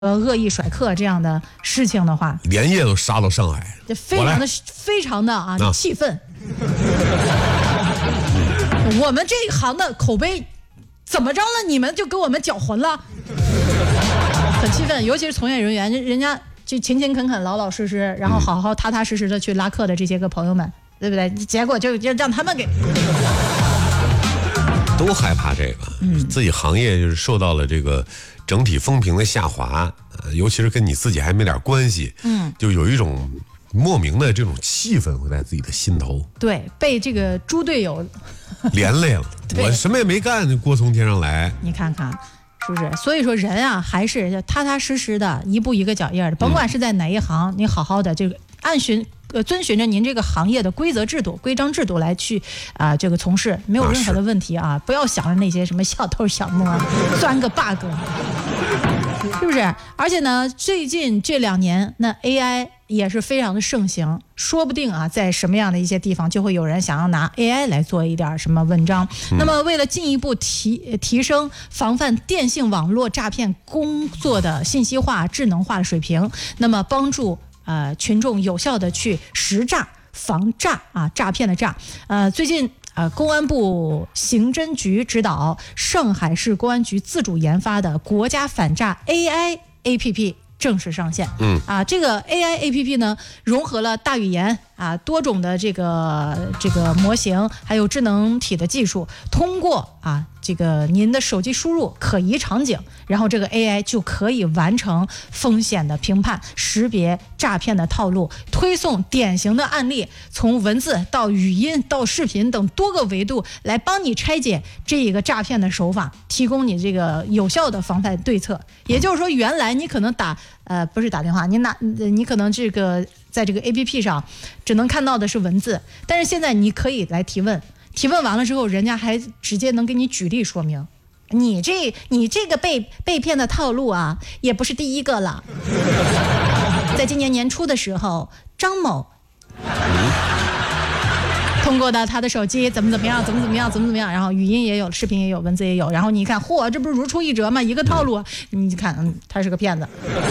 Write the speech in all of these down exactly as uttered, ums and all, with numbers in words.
呃恶意甩客这样的事情的话， 连夜都杀到上海， 这非常的非常的啊气愤。我们这一行的口碑怎么着了？你们就给我们搅浑了，很气愤。尤其是从业人员，人家就勤勤恳恳、老老实实，然后好好踏踏实实的去拉客的这些个朋友们，对不对？结果就就让他们给。 都害怕这个，嗯，自己行业就是受到了这个整体风评的下滑，呃，尤其是跟你自己还没点关系，嗯，就有一种莫名的这种气氛会在自己的心头。 对，被这个猪队友连累了，我什么也没干，就锅从天上来。 你看看，是不是？所以说人啊，还是踏踏实实的，一步一个脚印的，甭管是在哪一行，嗯、你好好的这个按循。呃，遵循着您这个行业的规则制度、规章制度来去啊、呃，这个从事没有任何的问题啊！不要想着那些什么小偷小摸，钻个 bug， 是不是？而且呢，最近这两年，那 A I 也是非常的盛行，说不定啊，在什么样的一些地方，就会有人想要拿 A I 来做一点什么文章。嗯、那么，为了进一步提提升防范电信网络诈骗工作的信息化、智能化的水平，那么帮助。呃，群众有效的去识诈、防诈啊，诈骗的诈。呃，最近呃，公安部刑侦局指导，上海市公安局自主研发的国家反诈 A I A P P 正式上线。嗯啊，这个 A I A P P 呢，融合了大语言啊多种的这个这个模型，还有智能体的技术，通过啊。这个您的手机输入可疑场景，然后这个 A I 就可以完成风险的评判，识别诈骗的套路，推送典型的案例，从文字到语音到视频等多个维度来帮你拆解这一个诈骗的手法，提供你这个有效的防范对策。也就是说，原来你可能打呃不是打电话，你拿你可能这个在这个 A P P 上只能看到的是文字，但是现在你可以来提问。提问完了之后，人家还直接能给你举例说明，你这你这个被被骗的套路啊，也不是第一个了。在今年年初的时候，张某通过的他的手机怎么怎么样，怎么怎么样，怎么怎么样，然后语音也有，视频也有，文字也有，然后你看，嚯，这不是如出一辙吗？一个套路，你看，嗯，他是个骗子。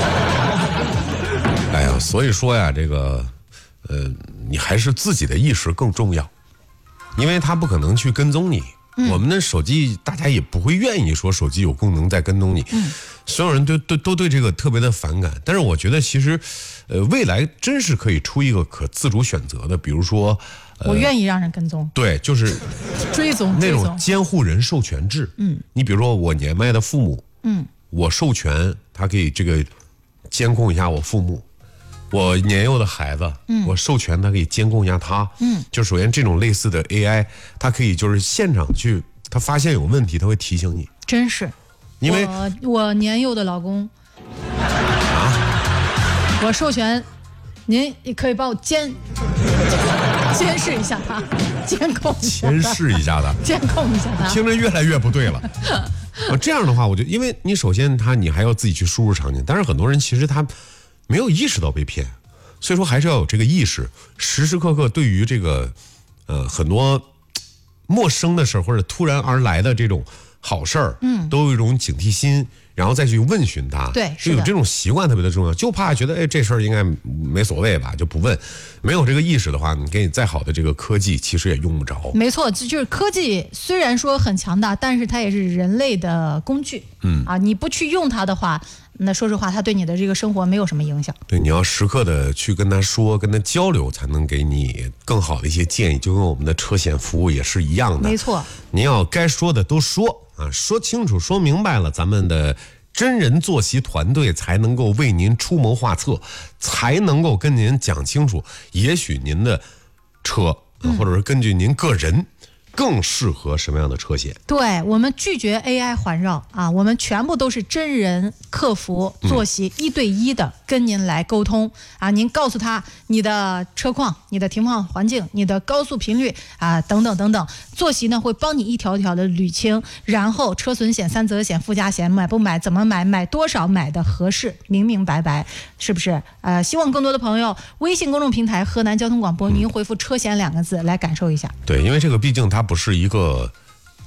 哎呀，所以说呀，这个，呃，你还是自己的意识更重要。因为他不可能去跟踪你，嗯、我们的手机大家也不会愿意说手机有功能在跟踪你，嗯、所有人都都都对这个特别的反感。但是我觉得其实，呃，未来真是可以出一个可自主选择的，比如说，呃、 我愿意让人跟踪， 对，就是追踪那种监护人授权制。嗯，你比如说我年迈的父母，嗯，我授权他可以这个监控一下我父母。我年幼的孩子，嗯，我授权他可以监控一下他，嗯，就首先这种类似的 A I， 它可以就是现场去，他发现有问题，他会提醒你。 真是， 因为我我年幼的老公，啊，我授权，您也可以帮我监监视一下他，监控一下他， 监视一下他， 监控一下他， 听着越来越不对了。我这样的话，我就因为你首先他你还要自己去输入场景，但是很多人其实他。没有意识到被骗，所以说还是要有这个意识，时时刻刻对于这个，呃，很多陌生的事儿或者突然而来的这种好事儿，嗯，都有一种警惕心，然后再去问询他， 对， 就有这种习惯特别的重要。就怕觉得哎这事儿应该没所谓吧，就不问。没有这个意识的话，你给你再好的这个科技，其实也用不着。 没错，就是科技虽然说很强大，但是它也是人类的工具，嗯啊，你不去用它的话。那说实话，他对你的这个生活没有什么影响。 对，你要时刻的去跟他说，跟他交流，才能给你更好的一些建议。就跟我们的车险服务也是一样的。 没错， 您要该说的都说啊，说清楚、说明白了，咱们的真人坐席团队才能够为您出谋划策，才能够跟您讲清楚，也许您的车，啊、或者是根据您个人。更适合什么样的车险？ 对，我们拒绝 A I 环绕啊，我们全部都是真人客服坐席、嗯、一对一的跟您来沟通啊。您告诉他你的车况、你的停放环境、你的高速频率啊等等等等，坐席呢会帮你一条条的捋清，然后车损险、三责险、附加险买不买、怎么买、买多少、买的合适，明明白白，是不是？呃，希望更多的朋友微信公众平台河南交通广播，您回复车险两个字来感受一下。 对，因为这个毕竟它不是一个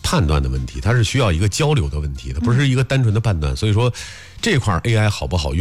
判断的问题，它是需要一个交流的问题，它不是一个单纯的判断。所以说，这块 A I 好不好用？